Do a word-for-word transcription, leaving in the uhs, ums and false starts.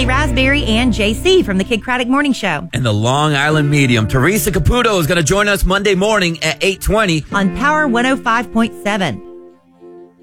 Kelly Raspberry and J C from the Kid Craddock Morning Show. And the Long Island medium, Teresa Caputo, is going to join us Monday morning at eight twenty on Power one oh five point seven.